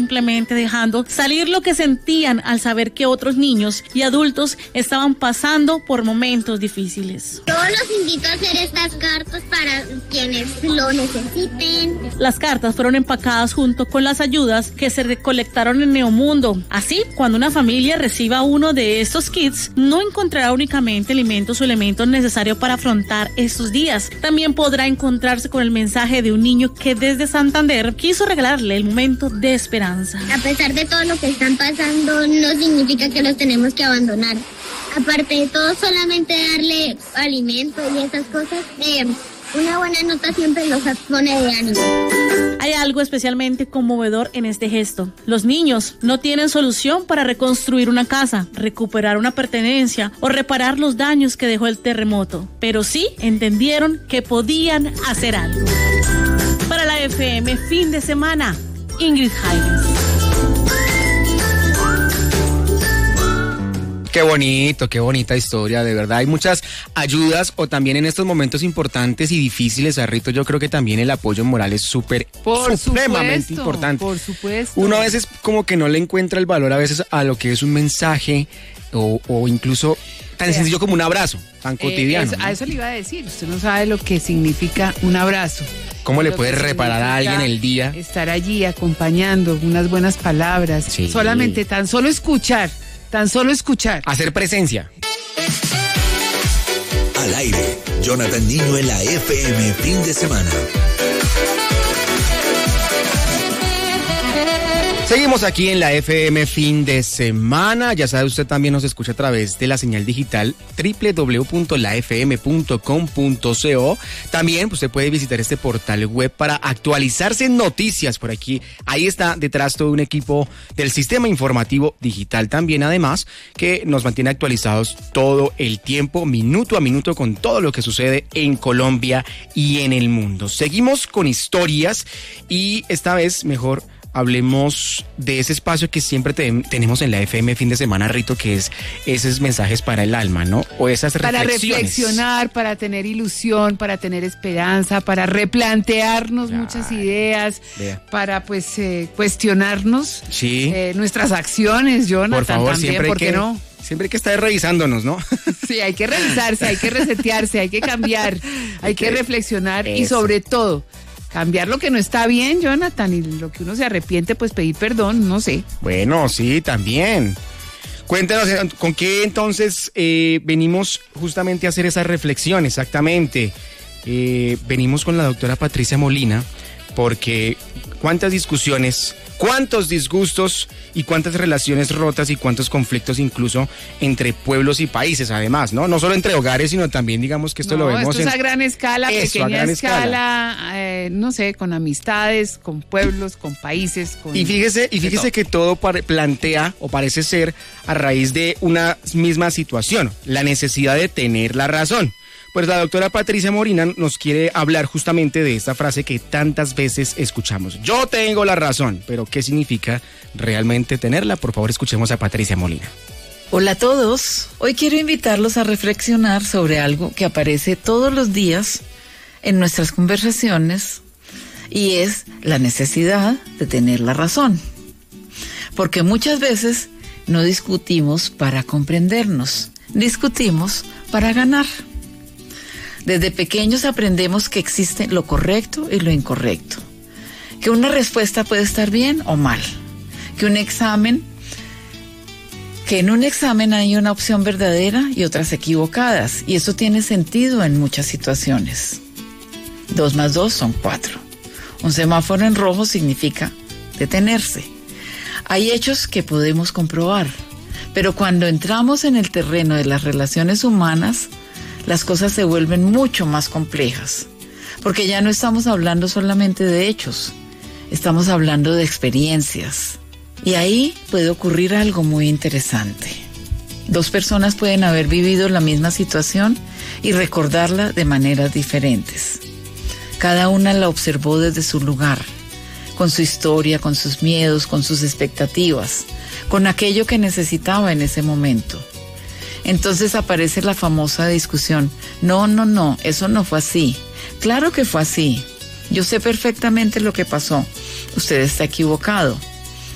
simplemente dejando salir lo que sentían al saber que otros niños y adultos estaban pasando por momentos difíciles. Yo los invito a hacer estas cartas para quienes lo necesiten. Las cartas fueron empacadas junto con las ayudas que se recolectaron en Neomundo. Así, cuando una familia reciba uno de estos kits, no encontrará únicamente alimentos o elementos necesarios para afrontar estos días. También podrá encontrarse con el mensaje de un niño que desde Santander quiso regalarle el momento de esperanza. A pesar de todo lo que están pasando, no significa que los tenemos que abandonar. Aparte de todo, solamente darle alimento y esas cosas, una buena nota siempre los pone de ánimo. Hay algo especialmente conmovedor en este gesto. Los niños no tienen solución para reconstruir una casa, recuperar una pertenencia o reparar los daños que dejó el terremoto, pero sí entendieron que podían hacer algo. Para la FM Fin de Semana, Ingrid Jaimes. Qué bonito, qué bonita historia, de verdad. Hay muchas ayudas o también en estos momentos importantes y difíciles, Rito, yo creo que también el apoyo moral es supremamente importante. Por supuesto. Uno a veces como que no le encuentra el valor a veces a lo que es un mensaje o incluso tan sencillo como un abrazo, tan cotidiano. A eso le iba a decir, usted no sabe lo que significa un abrazo. ¿Cómo le puede reparar a alguien el día? Estar allí acompañando, unas buenas palabras, sí. Solamente tan solo escuchar. Hacer presencia. Al aire, Jonathan Niño en la FM Fin de Semana. Seguimos aquí en la FM Fin de Semana. Ya sabe, usted también nos escucha a través de la señal digital www.lafm.com.co. También usted puede visitar este portal web para actualizarse en noticias por aquí. Ahí está detrás todo un equipo del sistema informativo digital también, además, que nos mantiene actualizados todo el tiempo, minuto a minuto, con todo lo que sucede en Colombia y en el mundo. Seguimos con historias y esta vez mejor hablemos de ese espacio que siempre tenemos en la FM Fin de Semana, Rito, que es esos mensajes para el alma, ¿no? O esas reflexiones. Para reflexionar, para tener ilusión, para tener esperanza, para replantearnos muchas ideas, para cuestionarnos nuestras acciones, Jonathan. Por favor, también, ¿por qué no? Siempre hay que estar revisándonos, ¿no? Sí, hay que revisarse, hay que resetearse, hay que cambiar, hay que reflexionar y sobre todo cambiar lo que no está bien, Jonathan, y lo que uno se arrepiente, pues pedir perdón, no sé. Bueno, sí, también. Cuéntanos, ¿con qué entonces venimos justamente a hacer esa reflexión exactamente? Venimos con la doctora Patricia Molina, porque cuántas discusiones, cuántos disgustos y cuántas relaciones rotas y cuántos conflictos incluso entre pueblos y países, además, ¿no? No solo entre hogares, sino también, digamos, que esto lo vemos esto es a gran escala, pequeña escala, no sé, con amistades, con pueblos, con países. Y fíjese que todo plantea o parece ser a raíz de una misma situación, la necesidad de tener la razón. Pues la doctora Patricia Molina nos quiere hablar justamente de esta frase que tantas veces escuchamos. Yo tengo la razón, pero ¿qué significa realmente tenerla? Por favor, escuchemos a Patricia Molina. Hola a todos. Hoy quiero invitarlos a reflexionar sobre algo que aparece todos los días en nuestras conversaciones y es la necesidad de tener la razón. Porque muchas veces no discutimos para comprendernos, discutimos para ganar. Desde pequeños aprendemos que existe lo correcto y lo incorrecto, que una respuesta puede estar bien o mal, que en un examen hay una opción verdadera y otras equivocadas, y eso tiene sentido en muchas situaciones. 2 más 2 son 4. Un semáforo en rojo significa detenerse. Hay hechos que podemos comprobar, pero cuando entramos en el terreno de las relaciones humanas, las cosas se vuelven mucho más complejas, porque ya no estamos hablando solamente de hechos, estamos hablando de experiencias. Y ahí puede ocurrir algo muy interesante. 2 personas pueden haber vivido la misma situación y recordarla de maneras diferentes. Cada una la observó desde su lugar, con su historia, con sus miedos, con sus expectativas, con aquello que necesitaba en ese momento. Entonces aparece la famosa discusión. No, eso no fue así. Claro que fue así. Yo sé perfectamente lo que pasó. Usted está equivocado.